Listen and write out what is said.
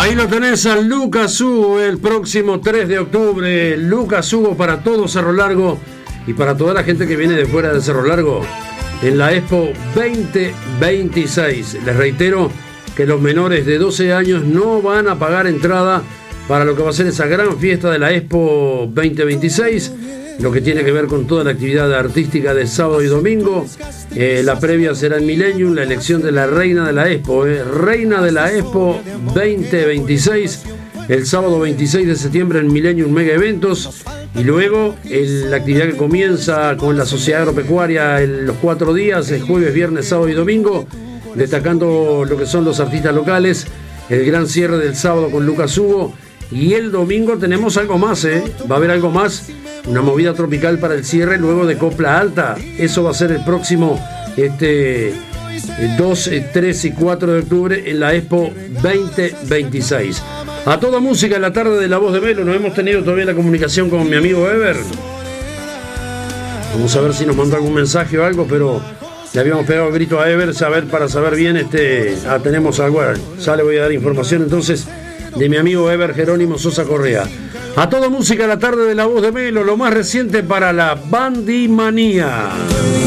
Ahí lo tenés a Lucas Hugo el próximo 3 de octubre. Lucas Hugo para todo Cerro Largo y para toda la gente que viene de fuera de Cerro Largo en la Expo 2026. Les reitero que los menores de 12 años no van a pagar entrada para lo que va a ser esa gran fiesta de la Expo 2026, lo que tiene que ver con toda la actividad artística de sábado y domingo. La previa será en Millennium, la elección de la reina de la Expo, reina de la Expo 2026, el sábado 26 de septiembre en Millennium Mega Eventos, y luego la actividad que comienza con la Sociedad Agropecuaria en los 4 días, el jueves, viernes, sábado y domingo, destacando lo que son los artistas locales, el gran cierre del sábado con Lucas Hugo, y el domingo tenemos algo más, va a haber algo más, una movida tropical para el cierre luego de Copla Alta. Eso va a ser el próximo 2, 3 y 4 de octubre en la Expo 2026. A toda música en la tarde de La Voz de Melo. No hemos tenido todavía la comunicación con mi amigo Ever. Vamos a ver si nos mandó algún mensaje o algo, pero le habíamos pegado el grito a Ever para saber bien. Tenemos algo. Ya le voy a dar información entonces de mi amigo Ever Jerónimo Sosa Correa. A toda música la tarde de La Voz de Melo, lo más reciente para la Bandimanía.